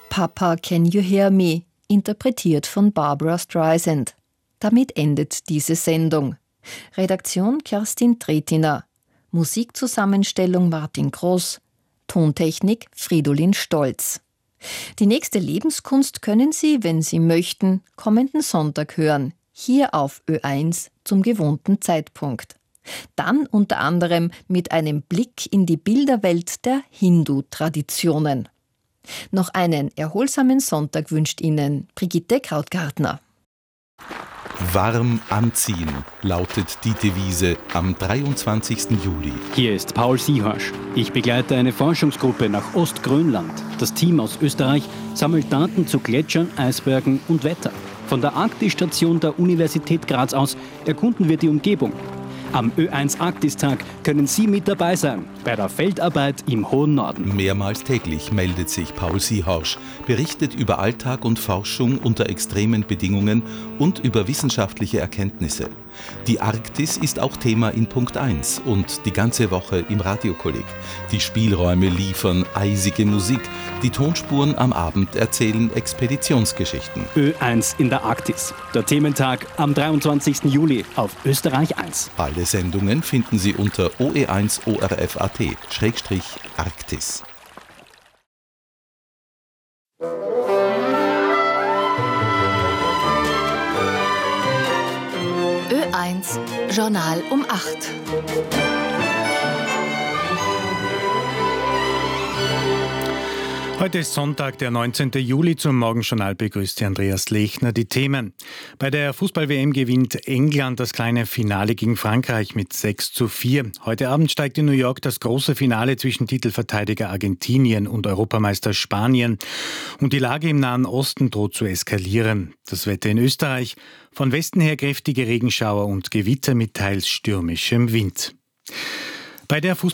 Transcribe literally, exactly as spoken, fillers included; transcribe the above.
Papa, Can You Hear Me? Interpretiert von Barbra Streisand. Damit endet diese Sendung. Redaktion Kerstin Tretiner. Musikzusammenstellung Martin Groß. Tontechnik Fridolin Stolz. Die nächste Lebenskunst können Sie, wenn Sie möchten, kommenden Sonntag hören. Hier auf Ö eins zum gewohnten Zeitpunkt. Dann unter anderem mit einem Blick in die Bilderwelt der Hindu-Traditionen. Noch einen erholsamen Sonntag wünscht Ihnen Brigitte Krautgartner. Warm anziehen, lautet die Devise am dreiundzwanzigsten Juli. Hier ist Paul Siehorsch. Ich begleite eine Forschungsgruppe nach Ostgrönland. Das Team aus Österreich sammelt Daten zu Gletschern, Eisbergen und Wetter. Von der Arktis-Station der Universität Graz aus erkunden wir die Umgebung. Am Ö eins Arktistag können Sie mit dabei sein, bei der Feldarbeit im hohen Norden. Mehrmals täglich meldet sich Paul Siehorsch, berichtet über Alltag und Forschung unter extremen Bedingungen und über wissenschaftliche Erkenntnisse. Die Arktis ist auch Thema in Punkt eins und die ganze Woche im Radiokolleg. Die Spielräume liefern eisige Musik, die Tonspuren am Abend erzählen Expeditionsgeschichten. Ö eins in der Arktis, der Thementag am dreiundzwanzigsten Juli auf Österreich eins. Alle Sendungen finden Sie unter O E eins O R F Punkt A T Schrägstrich Arktis. Ö eins Journal um acht. Heute ist Sonntag, der neunzehnten Juli. Zum Morgenjournal begrüßt Sie Andreas Lechner. Die Themen. Bei der Fußball-W M gewinnt England das kleine Finale gegen Frankreich mit sechs zu vier. Heute Abend steigt in New York das große Finale zwischen Titelverteidiger Argentinien und Europameister Spanien. Und die Lage im Nahen Osten droht zu eskalieren. Das Wetter in Österreich. Von Westen her kräftige Regenschauer und Gewitter mit teils stürmischem Wind. Bei der Fußball